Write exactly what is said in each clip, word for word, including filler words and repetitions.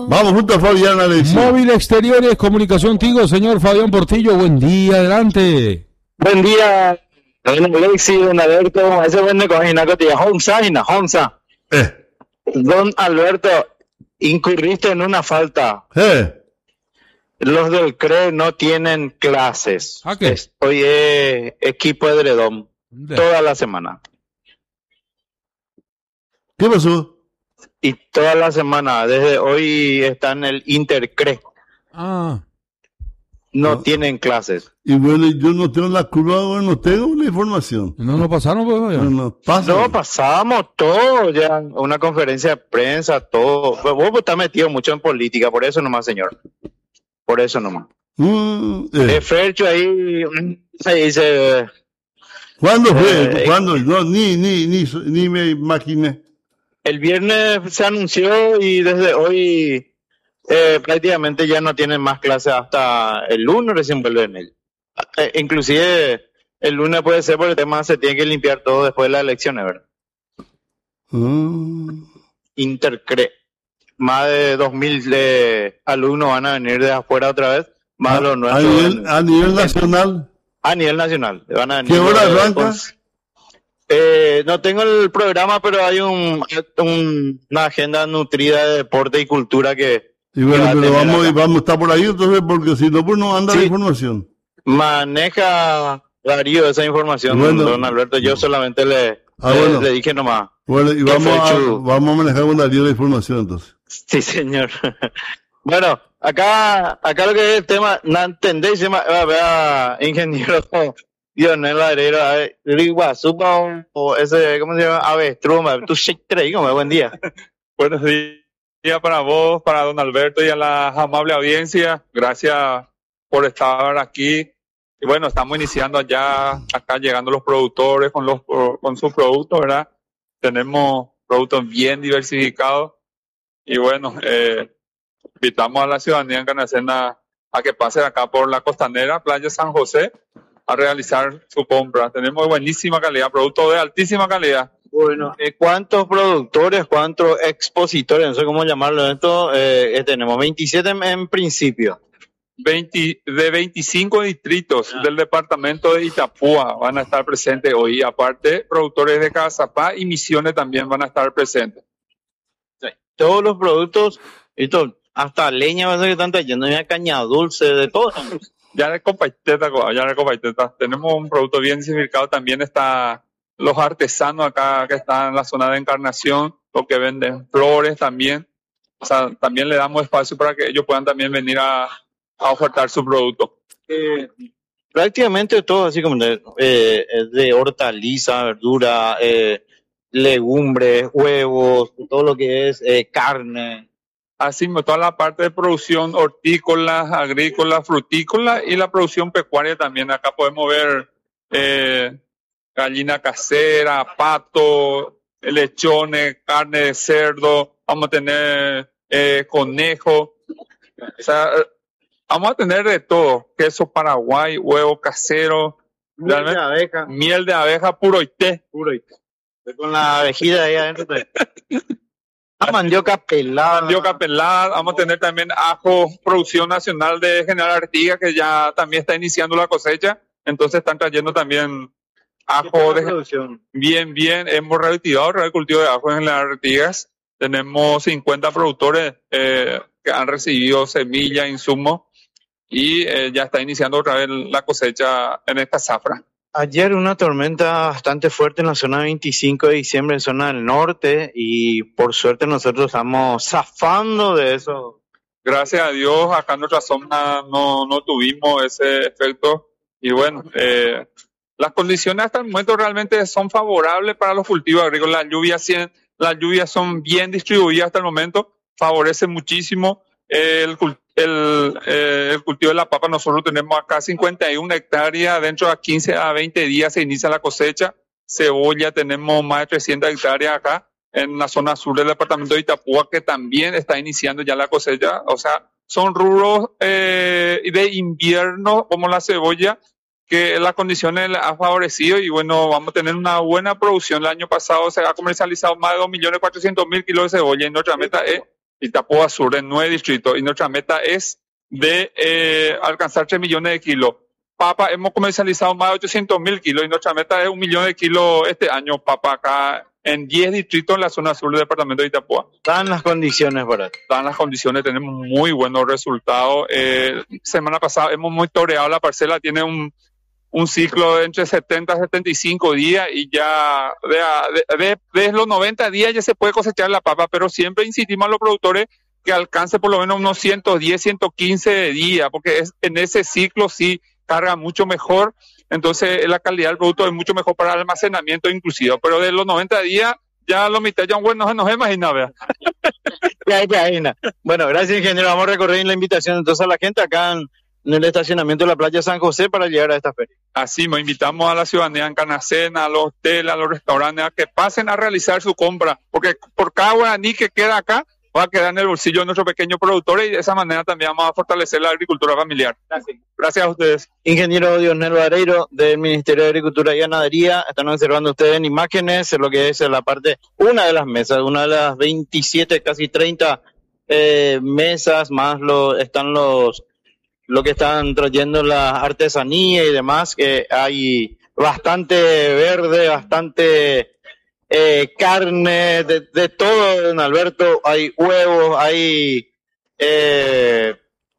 Vamos junto a Fabián Alexis. Móvil Exteriores, comunicación Tigo, señor Fabián Portillo, buen día, adelante. Buen día, don Alexis, don Alberto, ese buen de cojina que te llama Homsa, Ina, Homsa. Eh. Don Alberto, incurriste en una falta. Eh. Los del C R E no tienen clases. ¿A qué? Es- Hoy es equipo de Dredom, De- toda la semana. ¿Qué pasó? Y toda la semana, desde hoy está en el Intercre. Ah, No No. tienen clases. Y bueno, yo no tengo la curva, bueno, no tengo la información. no nos pasaron, pues, No, Fabián. no, pasa. No, pasamos todo ya, una conferencia de prensa, todo. Vos vos estás metido mucho en política, por eso nomás, señor. Por eso nomás. Mm, Eh, eh. Fercho ahí mm, se dice, ¿Cuándo fue? eh, ¿Cuándo? No, ni, ni, ni, ni me imaginé. el viernes se anunció y desde hoy eh, prácticamente ya no tienen más clases hasta el lunes recién vuelven él. Eh, inclusive el lunes puede ser por el tema se tiene que limpiar todo después de las elecciones, ¿verdad? Mm. Intercre. Más de dos mil de alumnos van a venir de afuera otra vez, más los A, a nuestros. nivel, a nivel nacional. A nivel nacional. Van a venir ¿Qué hora de- arranca? con- Eh, no tengo el programa, pero hay un, un- una agenda nutrida de deporte y cultura que Y bueno, que va a pero tener vamos, acá. vamos a estar por ahí, entonces, porque si no, pues no anda la Sí. información. Maneja Darío esa información, Bueno. don Alberto. Yo solamente le, Ah, le, bueno. le dije nomás. Bueno, y ¿Qué vamos a, fecho? vamos a manejar con Darío la información, entonces. Sí, señor. Bueno, acá, acá lo que es el tema, no entendéis, se llama- vea, vea, ingeniero Dionel Ladrero, eh, Iguazú, o, o ese, ¿cómo se llama? Avestruz, ma, tú shake trade, como, buen día. Buenos días para vos, para don Alberto y a la amable audiencia. Gracias por estar aquí. Y bueno, estamos iniciando ya, acá llegando los productores con los con sus productos, ¿verdad? Tenemos productos bien diversificados. Y bueno, eh, invitamos a la ciudadanía en Canacena a que pase acá por la costanera, Playa San José, a realizar su compra. Tenemos buenísima calidad, productos de altísima calidad. Bueno, eh, ¿cuántos productores, cuántos expositores, no sé cómo llamarlo esto, eh, eh, tenemos? veintisiete en, en principio. veinte, de veinticinco distritos del departamento de Itapúa van a estar presentes hoy. Aparte, productores de Cazapá y Misiones también van a estar presentes. Todos los productos, esto, hasta leña, va a ser que están trayendo, ya caña dulce, de todo. Ya de Copaiteta, ya de Copaiteta. Tenemos un producto bien diversificado. También está los artesanos acá que están en la zona de Encarnación, los que venden flores también. O sea, también le damos espacio para que ellos puedan también venir a, a ofertar su producto. Eh, prácticamente todo, así como de, eh, de hortaliza, verdura, eh, legumbres, huevos, todo lo que es eh, carne. Así como toda la parte de producción hortícola, agrícola, frutícola y la producción pecuaria también. Acá podemos ver eh, gallina casera, pato, lechones, carne de cerdo, vamos a tener eh, conejo. O sea, vamos a tener de todo, queso paraguay, huevo casero, Miel de abeja, miel de abeja puro y té. puro y con la abejita ahí adentro. Te... Ah, mandioca pelada. Mandioca pelada, vamos a tener también ajo, producción nacional de General Artigas, que ya también está iniciando la cosecha, entonces están trayendo también ajo de producción. bien, bien, hemos reactivado el cultivo de ajo en General Artigas, tenemos cincuenta productores eh, que han recibido semillas, insumos, y eh, ya está iniciando otra vez la cosecha en esta zafra. Ayer una tormenta bastante fuerte en la zona veinticinco de diciembre, en zona del norte, y por suerte nosotros estamos zafando de eso. Gracias a Dios, acá en nuestra zona no, no tuvimos ese efecto. Y bueno, eh, las condiciones hasta el momento realmente son favorables para los cultivos agrícolas. Las lluvias, las lluvias son bien distribuidas hasta el momento, favorece muchísimo el, el, eh, el cultivo de la papa. Nosotros tenemos acá cincuenta y una hectáreas, dentro de quince a veinte días se inicia la cosecha. Cebolla tenemos más de trescientas hectáreas acá en la zona sur del departamento de Itapúa, que también está iniciando ya la cosecha. O sea, son rubros eh, de invierno como la cebolla, que las condiciones han favorecido y bueno, vamos a tener una buena producción. El año pasado se ha comercializado más de dos millones cuatrocientos mil kilos de cebolla y nuestra meta es Itapúa Sur, en nueve distritos, y nuestra meta es de eh, alcanzar tres millones de kilos. Papa, hemos comercializado más de ochocientos mil kilos y nuestra meta es un millón de kilos este año, papa, acá en diez distritos en la zona sur del departamento de Itapúa. Dan las condiciones para eso. Dan las condiciones, tenemos muy buenos resultados. Eh, semana pasada hemos monitoreado la parcela, tiene un, un ciclo de entre setenta a setenta y cinco días y ya de, de, de, de los noventa días ya se puede cosechar la papa, pero siempre insistimos a los productores que alcance por lo menos unos ciento diez, ciento quince días, porque es, en ese ciclo sí carga mucho mejor, entonces la calidad del producto es mucho mejor para el almacenamiento inclusive, pero de los noventa días ya lo mitad ya bueno, no nos imagina, vea. Ya, ya, ya. Bueno, gracias, ingeniero. Vamos a recorrer la invitación entonces a la gente acá en, en el estacionamiento de la playa San José para llegar a esta feria. Así, nos invitamos a la ciudadanía en Canacena, a los hoteles, a los restaurantes, a que pasen a realizar su compra, porque por cada guaraní que queda acá va a quedar en el bolsillo de nuestros pequeños productores y de esa manera también vamos a fortalecer la agricultura familiar. Gracias, Gracias a ustedes. Ingeniero Dionel Vareiro del Ministerio de Agricultura y Ganadería, están observando ustedes en imágenes lo que es la parte, una de las mesas, una de las veintisiete, casi treinta eh, mesas, más lo, están los, lo que están trayendo la artesanía y demás, que hay bastante verde, bastante... Eh, carne, de, de todo, don Alberto, hay huevos, hay eh,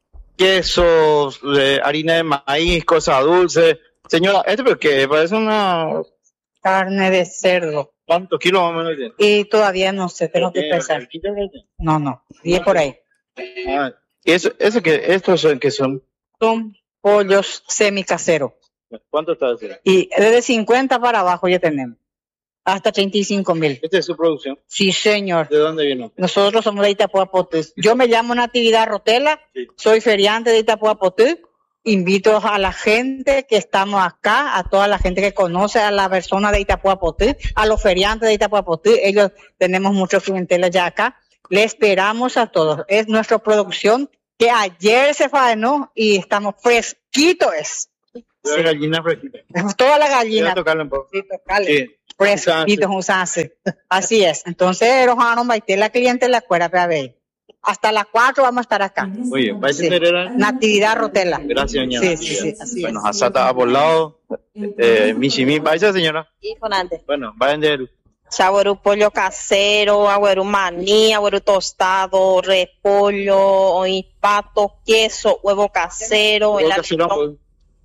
quesos, eh, harina de maíz, cosas dulces. Señora, ¿esto por qué? Parece una... Carne de cerdo. ¿Cuántos kilos más o menos tiene? Y todavía no sé, tengo que pesar. No, no, diez por ahí. Ah, ¿y eso, eso que, estos son, qué son? Son pollos semicaseros. ¿Cuánto está haciendo? Y desde cincuenta para abajo ya tenemos. Hasta treinta y cinco mil. ¿Esta es su producción? Sí, señor. ¿De dónde vino? Nosotros somos de Itapúa Potú. Yo me llamo Natividad Rotela, sí. Soy feriante de Itapúa Potú. Invito a la gente que estamos acá, a toda la gente que conoce a la persona de Itapúa Potú, a los feriantes de Itapúa Potú. Ellos tenemos muchos clientelas ya acá. Le esperamos a todos. Es nuestra producción que ayer se faenó y estamos fresquitos. Es. Sí. Gallina fresquita. Toda la gallina. Tocarle un poco. Sí, tocarle. Sí. Fresquitos, usanse. Así es. Entonces, los vamos a ir la cliente en la escuela para ver. Hasta las cuatro vamos a estar acá. Muy bien. Sí. Natividad Rotela. Gracias, señora. Sí, sí, sí. Así bueno, es. Asata a por lado. Eh, Michimi, ¿vaya, señora? Y Fonante. Bueno, vayan de... Agüero pollo casero, agüero maní, agüero tostado, repollo, pato, queso, huevo casero. ¿Huevo el casero? arroz,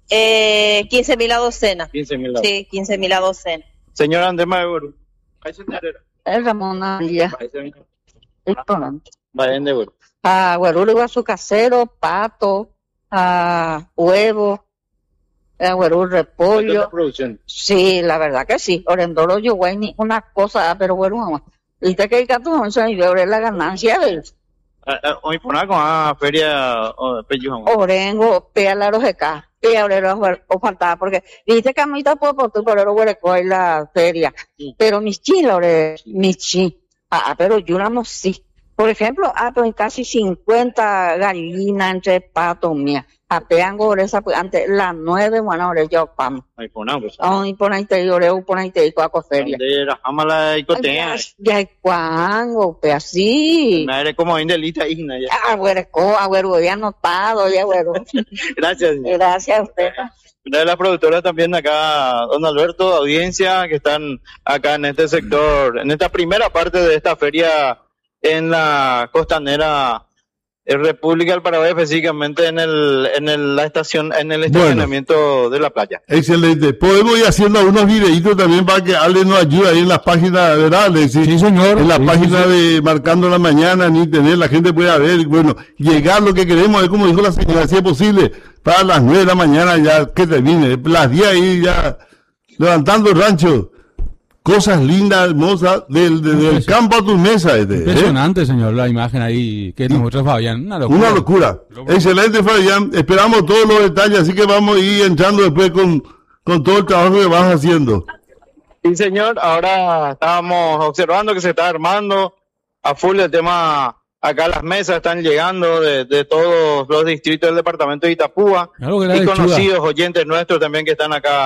eh, quince mil a docena. quince mil. Sí, quince mil a docena. Señora Andrés Maeguru. Es Ramón María. Vayan de Güero. A Güero, iguazu casero, pato, a huevo, a Güero repollo. Producción. Sí, la verdad que sí. Orendoro yo güey ni una cosa, pero bueno, viste que hay que tomar y ver la ganancia de Hoy por con a feria Peyujón. Orengo, pea la rojeca. Y ahora o faltaba porque dice que a mí tampoco por tu por en la feria, sí. Pero mis chilos, mis chi, ah, pero yo no sí. Por ejemplo, ah, pues casi cincuenta gallinas entre patos mías. Apeango esa pues antes las nueve, bueno, ahora yo pam. Ahí ponamos. Ay, por ahí te oreo, por ahí te digo a feria. De la jamala y cotea. Ya cuángo, pues así. Me eres como indelita igna ya. Ah, güero, ah, güero, ya anotado, ya güero. Gracias. Gracias a usted. Una de las productoras también acá, don Alberto, audiencia, que están acá en este sector, en esta primera parte de esta feria en la costanera República del Paraguay, específicamente en el en el, la estación, en el estacionamiento bueno, de la playa. Excelente. Podemos ir haciendo algunos videitos también para que Ale nos ayude ahí en las páginas, ¿verdad, Alexis? Sí, señor. En la sí, página sí, de Marcando la Mañana, ni tener, la gente pueda ver, bueno, llegar lo que queremos, es como dijo la señora, si es posible, para las nueve de la mañana ya que termine, las diez ahí ya levantando el rancho. Cosas lindas, hermosas, del, del, del campo a tu mesa. Este, Impresionante, ¿eh? Señor, la imagen ahí que nos muestra Fabián. Una locura. Una locura. Excelente, Fabián. Esperamos todos los detalles, así que vamos a ir entrando después con, con todo el trabajo que vas haciendo. Sí, señor. Ahora estábamos observando que se está armando a full el tema. Acá las mesas están llegando de, de todos los distritos del departamento de Itapúa. Claro, y conocidos oyentes nuestros también que están acá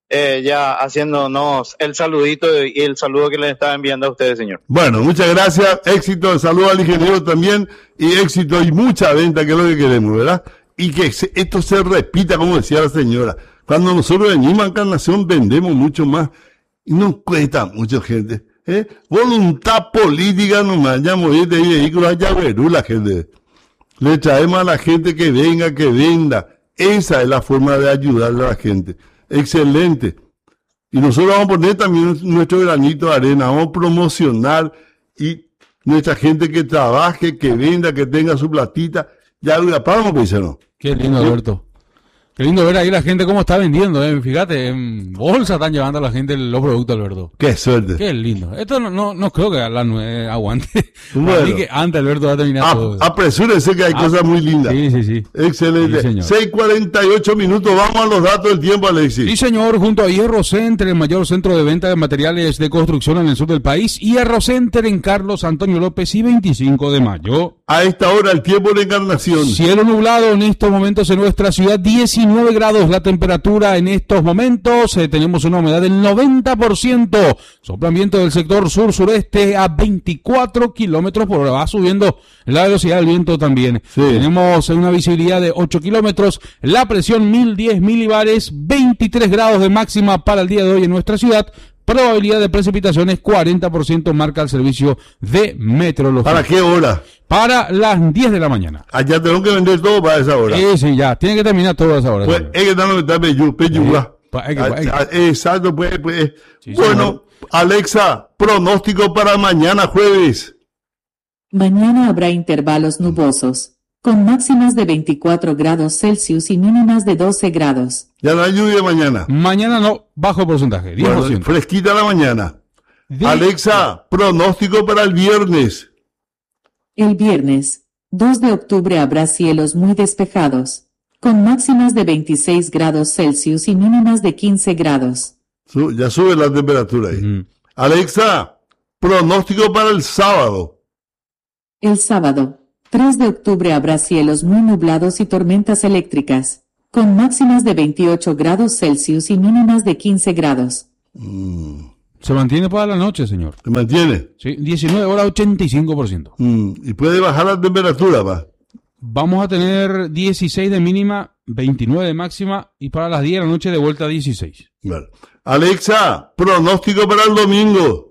eh, ya haciéndonos el saludito y el saludo que les estaba enviando a ustedes, señor. Bueno, muchas gracias, éxito, saludo al ingeniero también, y éxito y mucha venta, que es lo que queremos, ¿verdad? Y que se, esto se repita, como decía la señora. Cuando nosotros venimos a Encarnación vendemos mucho más y nos cuesta mucho, gente. ¿eh? Voluntad política nomás, ya mover de vehículos allá Verú, la gente. Le traemos a la gente que venga, que venda. Esa es la forma de ayudarle a la gente. Excelente. Y nosotros vamos a poner también nuestro granito de arena, vamos a promocionar y nuestra gente que trabaje, que venda, que tenga su platita. Ya lo pagamos, paisano. Qué lindo, Alberto. Qué lindo ver ahí la gente cómo está vendiendo, eh. Fíjate, en bolsa están llevando a la gente los productos, Alberto. Qué suerte. Qué lindo. Esto no, no, no creo que a las nueve aguante. Bueno. Así que antes, Alberto, va a terminar A, todo. Apresúrese que hay Ah, cosas muy lindas. Sí, sí, sí. Excelente. Sí, señor. seis cuarenta y ocho minutos, vamos a los datos del tiempo, Alexis. Sí, señor, junto a Hierro Center, el mayor centro de venta de materiales de construcción en el sur del país. Hierro Center en Carlos Antonio López y veinticinco de mayo. A esta hora, el tiempo de Encarnación. Cielo nublado en estos momentos en nuestra ciudad, diecinueve grados la temperatura en estos momentos. Eh, tenemos una humedad del noventa por ciento. Sopla viento del sector sur-sureste a veinticuatro kilómetros por hora. Va subiendo la velocidad del viento también. Sí. Tenemos una visibilidad de ocho kilómetros. La presión mil diez milibares. veintitrés grados de máxima para el día de hoy en nuestra ciudad. Probabilidad de precipitaciones cuarenta por ciento marca el servicio de meteorología. ¿Para qué hora? Para las diez de la mañana. Allá tenemos que vender todo para esa hora. Sí, sí, ya. Tiene que terminar todo a esa hora. Pues señor. es que estamos en Peyu, Peyuga. pa- hay que- hay que- Ah, ah, Exacto, pues, pues. Sí, Bueno, Alexa, pronóstico para mañana jueves. Mañana habrá intervalos nubosos, con máximas de veinticuatro grados Celsius y mínimas de doce grados. Ya no hay lluvia mañana. Mañana no, bajo porcentaje, diez por Bueno, ciento. fresquita la mañana. De- Alexa, pronóstico para el viernes. El viernes, dos de octubre habrá cielos muy despejados, con máximas de veintiséis grados Celsius y mínimas de quince grados. Su- ya sube la temperatura ahí. Ujú. Alexa, pronóstico para el sábado. El sábado, tres de octubre habrá cielos muy nublados y tormentas eléctricas, con máximas de veintiocho grados Celsius y mínimas de quince grados. Se mantiene para la noche, señor. ¿Se mantiene? Sí, diecinueve horas, ochenta y cinco por ciento. Mm, y puede bajar la temperatura, va. Vamos a tener dieciséis de mínima, veintinueve de máxima y para las diez de la noche de vuelta a dieciséis. Bueno. Alexa, pronóstico para el domingo.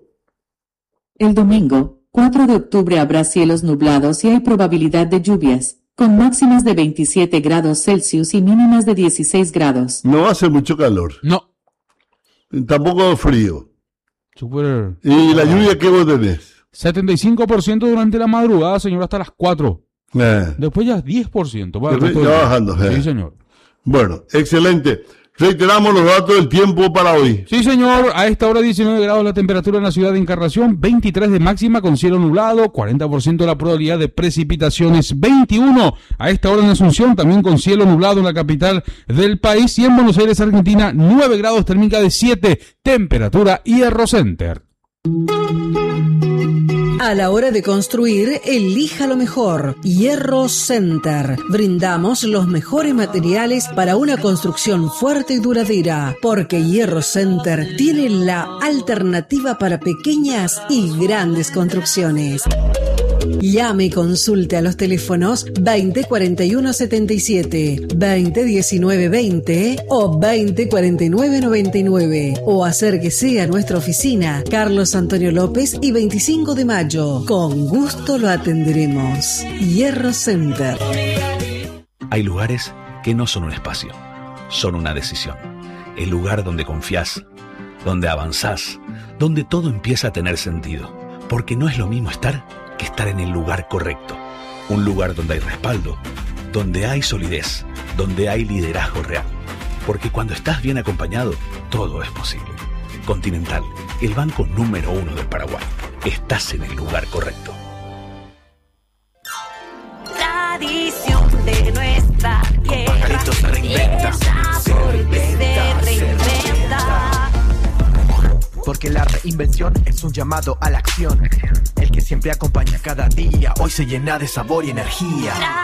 El domingo, cuatro de octubre habrá cielos nublados y hay probabilidad de lluvias, con máximas de veintisiete grados Celsius y mínimas de dieciséis grados. No va a hacer mucho calor. No, Tampoco frío. super... ¿Y la lluvia qué vos tenés? setenta y cinco por ciento durante la madrugada, señor, hasta las cuatro. Eh. Después ya diez por ciento. para el Después resto ya del día. bajando, eh. Sí, señor. Bueno, excelente. Reiteramos los datos del tiempo para hoy. Sí, señor. A esta hora diecinueve grados la temperatura en la ciudad de Encarnación, veintitrés de máxima con cielo nublado, cuarenta por ciento la probabilidad de precipitaciones, veintiuno a esta hora en Asunción, también con cielo nublado en la capital del país, y en Buenos Aires, Argentina, nueve grados, térmica de siete, temperatura Hierro Center. A la hora de construir, elija lo mejor. Hierro Center. Brindamos los mejores materiales para una construcción fuerte y duradera, porque Hierro Center tiene la alternativa para pequeñas y grandes construcciones. Llame y consulte a los teléfonos veinte cuarenta y uno setenta y siete, veinte diecinueve veinte o veinte cuarenta y nueve noventa y nueve, o acérquese a nuestra oficina Carlos Antonio López y veinticinco de mayo. Con gusto lo atenderemos. Hierro Center. Hay lugares que no son un espacio, son una decisión. El lugar donde confías, donde avanzás, donde todo empieza a tener sentido. Porque no es lo mismo estar que estar en el lugar correcto. Un lugar donde hay respaldo, donde hay solidez, donde hay liderazgo real. Porque cuando estás bien acompañado, todo es posible. Continental, el banco número uno del Paraguay. Estás en el lugar correcto. Tradición de nuestra tierra. Pajarito se reinventa. Se reinventa. Se reinventa. Porque la reinvención es un llamado a la acción. El que siempre acompaña cada día, hoy se llena de sabor y energía.